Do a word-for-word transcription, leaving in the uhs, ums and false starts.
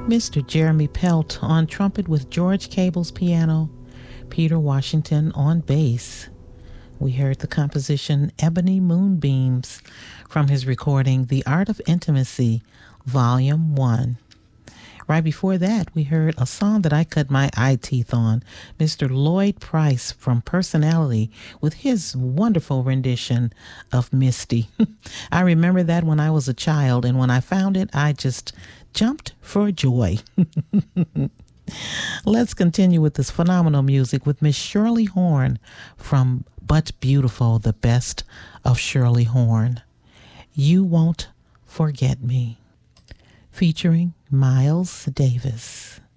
Mister Jeremy Pelt on trumpet with George Cable's piano, Peter Washington on bass. We heard the composition Ebony Moonbeams from his recording The Art of Intimacy, Volume one. Right before that, we heard a song that I cut my eye teeth on, Mister Lloyd Price from Personality with his wonderful rendition of Misty. I remember that when I was a child, and when I found it, I just jumped for joy. Let's continue with this phenomenal music with Miss Shirley Horn from But Beautiful, the best of Shirley Horn. You Won't Forget Me, featuring Miles Davis.